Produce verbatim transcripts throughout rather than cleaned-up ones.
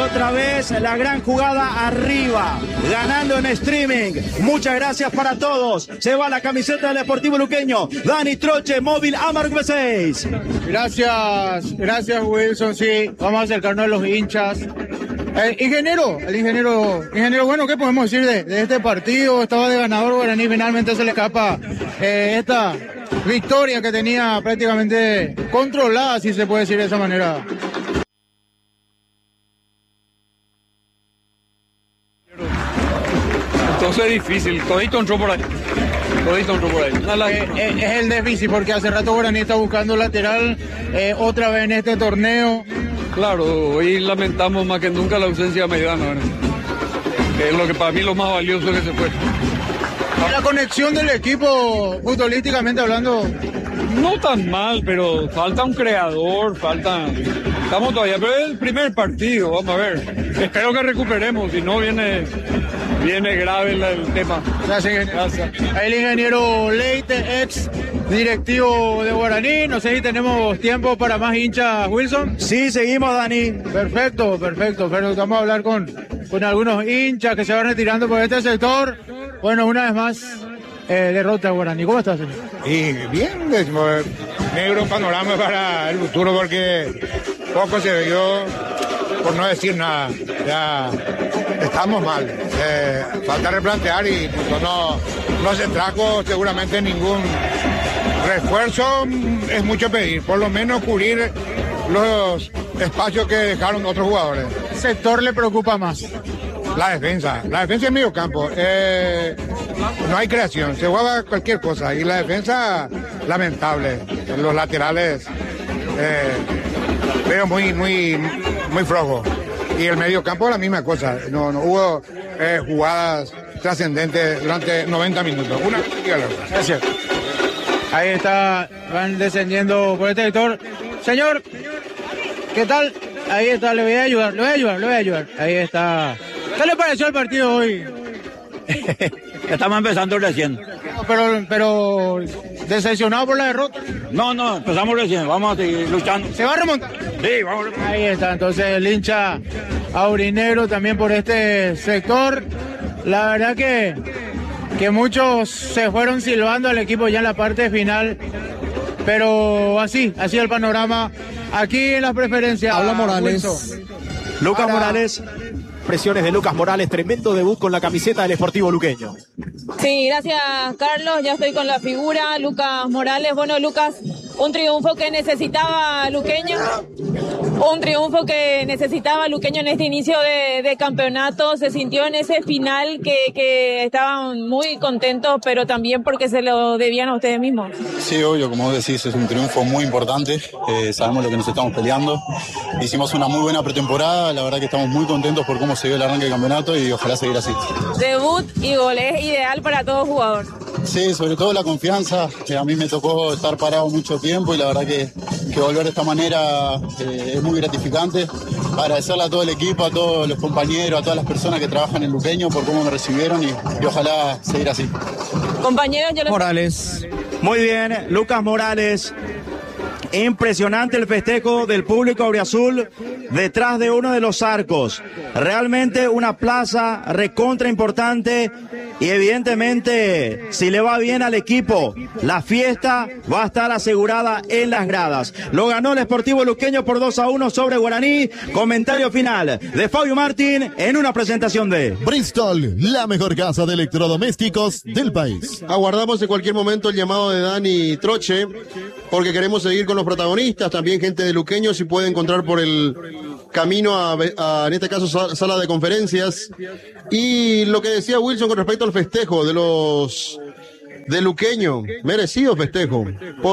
otra vez la gran jugada arriba, ganando en streaming. Muchas gracias para todos. Se va la camiseta del Deportivo Luqueño. Dani Troche, móvil Amargo B seis. Gracias, gracias Wilson. Sí, vamos a acercarnos a los hinchas. El ingeniero, el ingeniero, ingeniero, bueno, ¿qué podemos decir de, de este partido? Estaba de ganador Guaraní, finalmente se le escapa eh, esta victoria que tenía prácticamente controlada, si se puede decir de esa manera. Entonces es difícil, todito entró por ahí. Todito entró por ahí. Eh, eh, es el difícil porque hace rato Guaraní está buscando lateral eh, otra vez en este torneo. Claro, hoy lamentamos más que nunca la ausencia de Maidana, ¿verdad? Que es lo que para mí lo más valioso que se fue. La conexión del equipo, futbolísticamente hablando. No tan mal, pero falta un creador, falta... Estamos todavía, pero es el primer partido, vamos a ver. Espero que recuperemos, si no viene, viene grave el, el tema. Gracias, Gracias. El ingeniero Leite, ex directivo de Guaraní. No sé si tenemos tiempo para más hinchas, Wilson. Sí, seguimos, Dani. Perfecto, perfecto. Pero vamos a hablar con, con algunos hinchas que se van retirando por este sector. Bueno, una vez más, eh, derrota a Guaraní. ¿Cómo estás, señor? Y bien, negro panorama para el futuro porque poco se vio, por no decir nada. Ya estamos mal. Eh, falta replantear y pues, no, no se trajo seguramente ningún refuerzo. Es mucho pedir, por lo menos cubrir los espacios que dejaron otros jugadores. ¿Qué sector le preocupa más? La defensa, la defensa es medio campo. Eh, no hay creación, se juega cualquier cosa y la defensa lamentable. Los laterales eh, veo muy, muy, muy flojo. Y el medio campo la misma cosa. No, no hubo eh, jugadas trascendentes durante noventa minutos. Una Gracias. Ahí está, van descendiendo por este sector. Señor, ¿qué tal? Ahí está, le voy a ayudar, le voy a ayudar, le voy a ayudar. Ahí está. ¿Qué le pareció el partido hoy? Estamos empezando recién. Pero, pero, ¿decepcionado por la derrota? No, no, empezamos recién, vamos a seguir luchando. ¿Se va a remontar? Sí, vamos a remontar. Ahí está, entonces el hincha aurinegro también por este sector. La verdad que, que muchos se fueron silbando al equipo ya en la parte final. Pero así, así el panorama aquí en las preferencias. Habla Morales. Wilson. Lucas Ahora, Morales. Presiones de Lucas Morales, tremendo debut con la camiseta del Sportivo Luqueño. Sí, gracias Carlos, ya estoy con la figura, Lucas Morales. Bueno, Lucas, un triunfo que necesitaba Luqueño, un triunfo que necesitaba Luqueño en este inicio de, de campeonato. Se sintió en ese final que, que estaban muy contentos, pero también porque se lo debían a ustedes mismos. Sí, obvio, como vos decís, es un triunfo muy importante, eh, sabemos lo que nos estamos peleando, hicimos una muy buena pretemporada, la verdad que estamos muy contentos por cómo se dio el arranque del campeonato y ojalá seguir así. Debut y gol es ideal para todo jugador. Sí, sobre todo la confianza, que a mí me tocó estar parado mucho tiempo y la verdad que, que volver de esta manera eh, es muy gratificante. Agradecerle a todo el equipo, a todos los compañeros, a todas las personas que trabajan en Luqueño por cómo me recibieron y, y ojalá seguir así. Compañeros, yo les... Morales. Muy bien, Lucas Morales. Impresionante el festejo del público auriazul detrás de uno de los arcos. Realmente una plaza recontra importante y evidentemente si le va bien al equipo, la fiesta va a estar asegurada en las gradas. Lo ganó el Sportivo Luqueño por dos a uno sobre Guaraní. Comentario final de Fabio Martín en una presentación de Bristol, la mejor casa de electrodomésticos del país. Aguardamos en cualquier momento el llamado de Dani Troche porque queremos seguir con los protagonistas, también gente de Luqueño si puede encontrar por el camino a, a en este caso sala de conferencias. Y lo que decía Wilson con respecto al festejo de los de Luqueño, merecido festejo,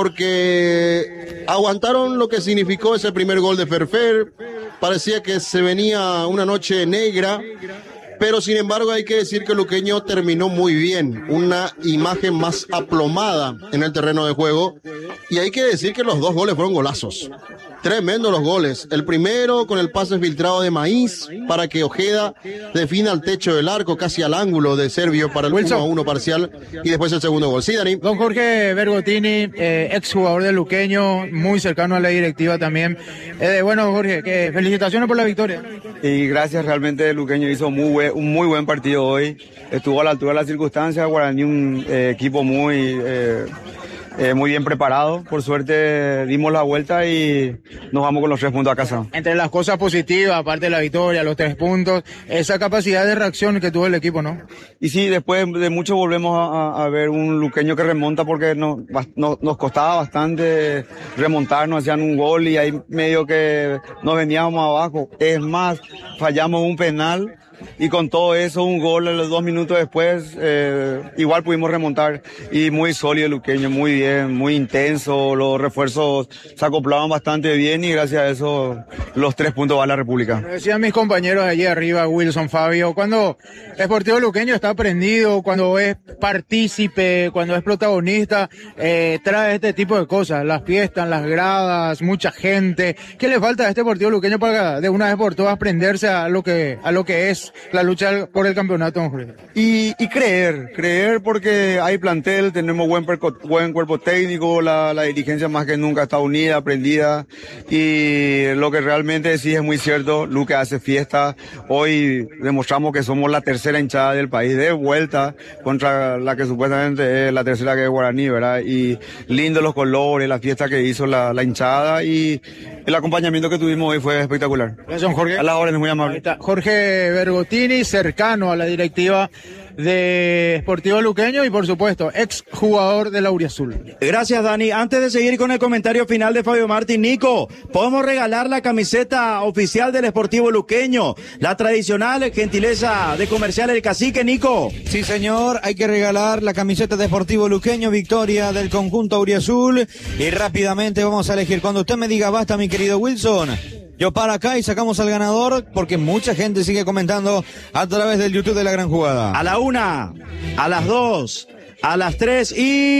porque aguantaron lo que significó ese primer gol de Ferfer. Parecía que se venía una noche negra, pero sin embargo hay que decir que Luqueño terminó muy bien, una imagen más aplomada en el terreno de juego, y hay que decir que los dos goles fueron golazos. Tremendo los goles. El primero con el pase filtrado de Maíz para que Ojeda defina el techo del arco, casi al ángulo de Servio para el uno a uno parcial. Y después el segundo gol. Sí, Dani. Don Jorge Bergotini, eh, exjugador de Luqueño, muy cercano a la directiva también. Eh, bueno, Jorge, que felicitaciones por la victoria. Y gracias, realmente Luqueño hizo muy buen, un muy buen partido hoy. Estuvo a la altura de las circunstancias. Guaraní, un eh, equipo muy... Eh, Eh, muy bien preparado, por suerte dimos la vuelta y nos vamos con los tres puntos a casa. Entre las cosas positivas, aparte de la victoria, los tres puntos, esa capacidad de reacción que tuvo el equipo, ¿no? Y sí, después de mucho volvemos a, a ver un luqueño que remonta porque no, no, nos costaba bastante remontar, nos hacían un gol y ahí medio que nos veníamos abajo. Es más, fallamos un penal. Y con todo eso, un gol a los dos minutos después, eh, igual pudimos remontar. Y muy sólido Luqueño, muy bien, muy intenso. Los refuerzos se acoplaban bastante bien y gracias a eso los tres puntos va a la República. Me decían mis compañeros allí arriba, Wilson, Fabio, cuando Sportivo Luqueño está prendido, cuando es partícipe, cuando es protagonista, eh, trae este tipo de cosas, las fiestas, las gradas, mucha gente. ¿Qué le falta a este Sportivo Luqueño para de una vez por todas prenderse a lo que, a lo que es la lucha por el campeonato, don Jorge? Y, y creer, creer porque hay plantel, tenemos buen, perco, buen cuerpo técnico, la, la dirigencia más que nunca está unida, aprendida, y lo que realmente sí es muy cierto, Luque hace fiesta. Hoy demostramos que somos la tercera hinchada del país, de vuelta contra la que supuestamente es la tercera que es Guaraní, ¿verdad? Y lindo los colores, la fiesta que hizo la, la hinchada y el acompañamiento que tuvimos hoy fue espectacular. Gracias, Jorge. A las órdenes, muy amable. Jorge Bergotini, cercano a la directiva de Sportivo Luqueño y por supuesto ex jugador de la Auriazul. Gracias, Dani. Antes de seguir con el comentario final de Fabio Martín, Nico, podemos regalar la camiseta oficial del Sportivo Luqueño, la tradicional gentileza de Comercial El Cacique, Nico. Sí, señor, hay que regalar la camiseta de Sportivo Luqueño, victoria del conjunto Auriazul, y rápidamente vamos a elegir. Cuando usted me diga basta, mi querido Wilson, yo para acá y sacamos al ganador, porque mucha gente sigue comentando a través del YouTube de La Gran Jugada. A la una, a las dos, a las tres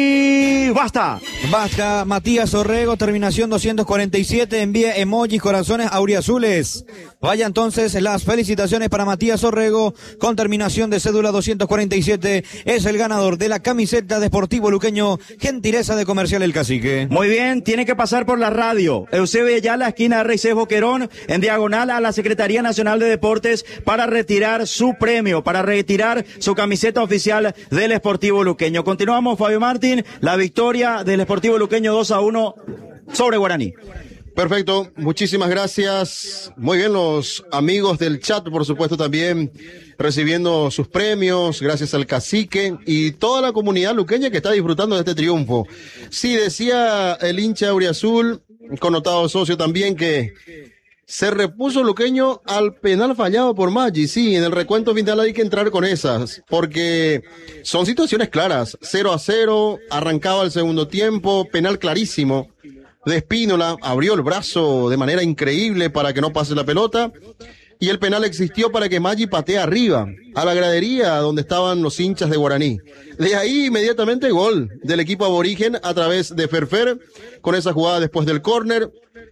y basta. Basta, Matías Orrego, terminación doscientos cuarenta y siete, envía emojis, corazones auriazules. Vaya entonces las felicitaciones para Matías Orrego, con terminación de cédula doscientos cuarenta y siete, es el ganador de la camiseta de Sportivo Luqueño, gentileza de Comercial El Cacique. Muy bien, tiene que pasar por la radio Eusebio Ayala, esquina de Rey Cés Boquerón, en diagonal a la Secretaría Nacional de Deportes, para retirar su premio, para retirar su camiseta oficial del Sportivo Luqueño. Continuamos, Fabio Martín, la victoria del Sportivo Luqueño dos a uno sobre Guaraní. Perfecto, muchísimas gracias. Muy bien, los amigos del chat, por supuesto, también recibiendo sus premios, gracias al cacique y toda la comunidad luqueña que está disfrutando de este triunfo. Sí, decía el hincha auriazul, connotado socio también, que se repuso Luqueño al penal fallado por Maggi. Sí, en el recuento final hay que entrar con esas, porque son situaciones claras. cero a cero, arrancaba el segundo tiempo, penal clarísimo de Espínola, abrió el brazo de manera increíble para que no pase la pelota, y el penal existió para que Maggi patee arriba, a la gradería donde estaban los hinchas de Guaraní. De ahí inmediatamente gol del equipo aborigen a través de Ferfer, con esa jugada después del córner.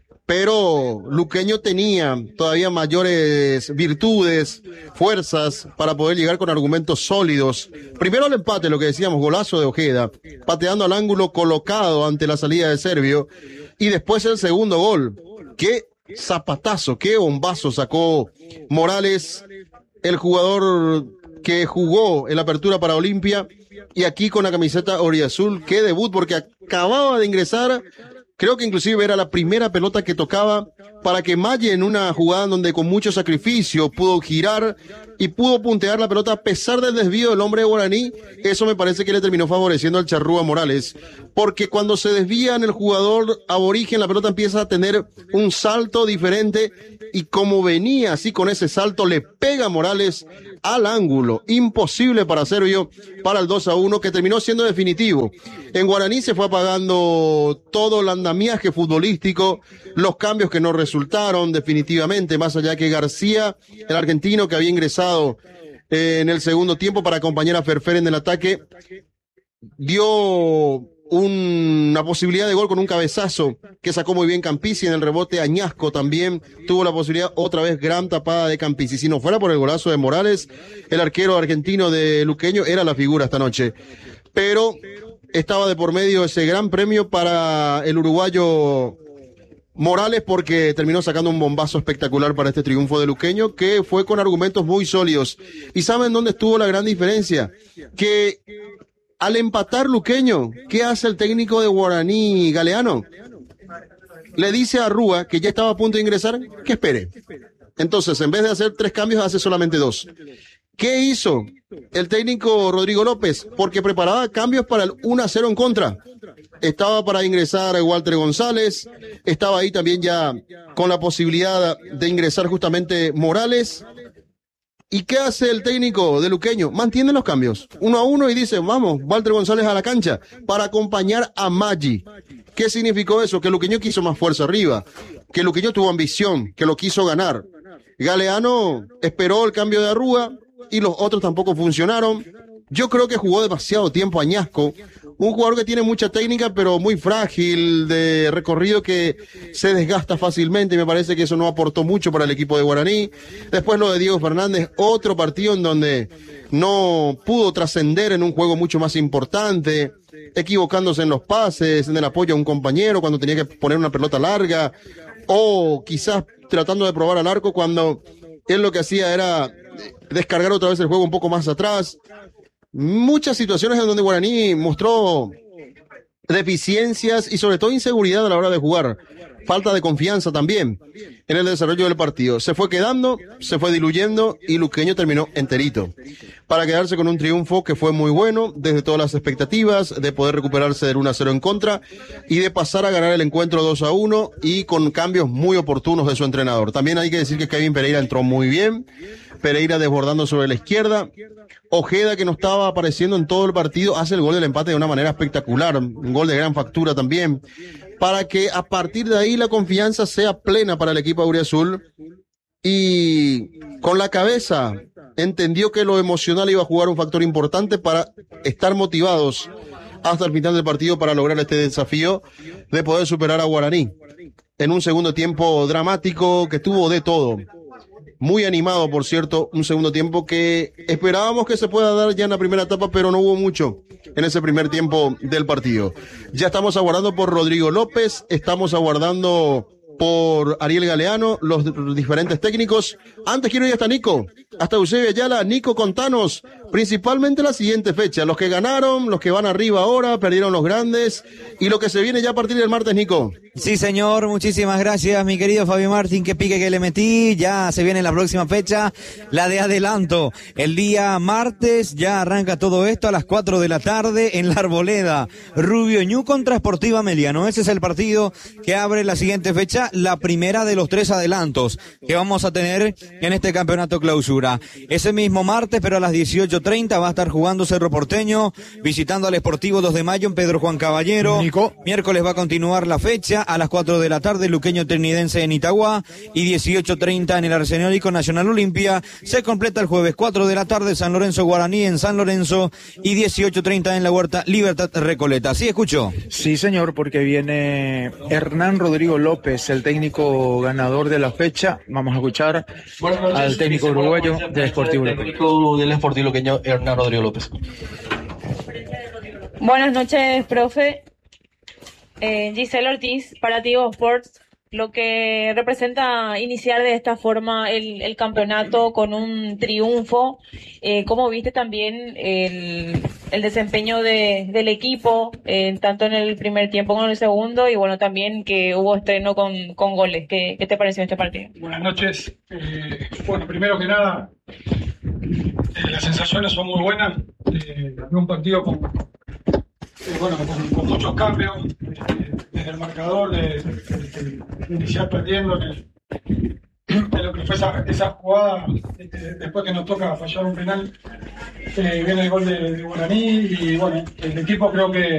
Pero Luqueño tenía todavía mayores virtudes, fuerzas, para poder llegar con argumentos sólidos. Primero el empate, lo que decíamos, golazo de Ojeda, pateando al ángulo colocado ante la salida de Servio. Y después el segundo gol. Qué zapatazo, qué bombazo sacó Morales, el jugador que jugó en la apertura para Olimpia. Y aquí con la camiseta auriazul, qué debut, porque acababa de ingresar. Creo que inclusive era la primera pelota que tocaba para que Maggi, en una jugada donde con mucho sacrificio pudo girar y pudo puntear la pelota a pesar del desvío del hombre de Guaraní. Eso me parece que le terminó favoreciendo al Charrúa Morales, porque cuando se desvía en el jugador aborigen, la pelota empieza a tener un salto diferente, y como venía así con ese salto, le pega a Morales al ángulo. Imposible para Servio, para el dos a uno, que terminó siendo definitivo. En Guaraní se fue apagando todo el andamiaje futbolístico, los cambios que no resultaron definitivamente, más allá que García, el argentino que había ingresado eh, en el segundo tiempo para acompañar a Ferfer en el ataque, dio una posibilidad de gol con un cabezazo que sacó muy bien Campisi. En el rebote Añasco también tuvo la posibilidad, otra vez gran tapada de Campisi. Si no fuera por el golazo de Morales, el arquero argentino de Luqueño era la figura esta noche. Pero estaba de por medio ese gran premio para el uruguayo Morales, porque terminó sacando un bombazo espectacular para este triunfo de Luqueño, que fue con argumentos muy sólidos. ¿Y saben dónde estuvo la gran diferencia? Que al empatar Luqueño, ¿qué hace el técnico de Guaraní Galeano? Le dice a Rúa, que ya estaba a punto de ingresar, que espere. Entonces, en vez de hacer tres cambios, hace solamente dos. ¿Qué hizo el técnico Rodrigo López? Porque preparaba cambios para el uno a cero en contra. Estaba para ingresar Walter González, estaba ahí también ya con la posibilidad de ingresar justamente Morales. ¿Y qué hace el técnico de Luqueño? Mantiene los cambios, uno a uno, y dice, vamos, Walter González a la cancha para acompañar a Maggi. ¿Qué significó eso? Que Luqueño quiso más fuerza arriba, que Luqueño tuvo ambición, que lo quiso ganar. Galeano esperó el cambio de Arrúa y los otros tampoco funcionaron. Yo creo que jugó demasiado tiempo Añasco, un jugador que tiene mucha técnica pero muy frágil, de recorrido, que se desgasta fácilmente, y me parece que eso no aportó mucho para el equipo de Guaraní. Después lo de Diego Fernández, otro partido en donde no pudo trascender en un juego mucho más importante, equivocándose en los pases, en el apoyo a un compañero cuando tenía que poner una pelota larga, o quizás tratando de probar al arco cuando él lo que hacía era descargar otra vez el juego un poco más atrás. Muchas situaciones en donde Guaraní mostró deficiencias y sobre todo inseguridad a la hora de jugar. Falta de confianza también en el desarrollo del partido. Se fue quedando, se fue diluyendo y Luqueño terminó enterito para quedarse con un triunfo que fue muy bueno desde todas las expectativas, de poder recuperarse del uno a cero en contra y de pasar a ganar el encuentro dos a uno, y con cambios muy oportunos de su entrenador. También hay que decir que Kevin Pereira entró muy bien, Pereira desbordando sobre la izquierda. Ojeda, que no estaba apareciendo en todo el partido, hace el gol del empate de una manera espectacular, un gol de gran factura también, para que a partir de ahí la confianza sea plena para el equipo auriazul, y con la cabeza entendió que lo emocional iba a jugar un factor importante para estar motivados hasta el final del partido para lograr este desafío de poder superar a Guaraní en un segundo tiempo dramático que tuvo de todo. Muy animado, por cierto, un segundo tiempo que esperábamos que se pueda dar ya en la primera etapa, pero no hubo mucho en ese primer tiempo del partido. Ya estamos aguardando por Rodrigo López, estamos aguardando por Ariel Galeano, los, los diferentes técnicos. Antes quiero ir hasta Nico, hasta Eusebio Ayala. Nico, contanos principalmente la siguiente fecha, los que ganaron, los que van arriba ahora, perdieron los grandes, y lo que se viene ya a partir del martes, Nico. Sí, señor, muchísimas gracias, mi querido Fabio Martín, qué pique que le metí. Ya se viene la próxima fecha, la de adelanto. El día martes ya arranca todo esto a las cuatro de la tarde en La Arboleda. Rubio Ñu contra Sportiva Meliano. Ese es el partido que abre la siguiente fecha, la primera de los tres adelantos que vamos a tener en este campeonato clausura. Ese mismo martes, pero a las dieciocho treinta, va a estar jugando Cerro Porteño, visitando al Sportivo dos de mayo en Pedro Juan Caballero. Nico. Miércoles va a continuar la fecha a las cuatro de la tarde, Luqueño Trinidense en Itagua, y dieciocho treinta en el Arsenólico Nacional Olimpia. Se completa el jueves, cuatro de la tarde, San Lorenzo Guaraní en San Lorenzo, y dieciocho treinta en la Huerta Libertad Recoleta. ¿Sí escuchó? Sí, señor, porque viene Hernán Rodrigo López, el técnico ganador de la fecha. Vamos a escuchar al técnico uruguayo del Sportivo Luqueño. técnico del Sportivo Luqueño, Hernán Rodrigo López. Buenas noches, profe. Eh, Giselle Ortiz, para Tigo Sports. Lo que representa iniciar de esta forma el, el campeonato con un triunfo. Eh, ¿Cómo viste también el, el desempeño de, del equipo, eh, tanto en el primer tiempo como en el segundo? Y bueno, también que hubo estreno con, con goles. ¿Qué, ¿Qué te pareció este partido? Buenas noches. Eh, bueno, primero que nada, eh, las sensaciones son muy buenas. Eh, un partido con, eh, bueno, con, con muchos cambios. Eh, desde el marcador, de, de, de, de iniciar perdiendo, de, de lo que fue esa, esa jugada, de, de, después que nos toca fallar un penal, eh, viene el gol de, de Guaraní, y bueno, el equipo creo que